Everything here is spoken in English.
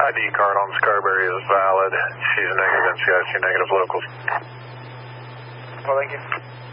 ID card on Scarberry is valid. She's negative NCIC, negative locals. Well, thank you.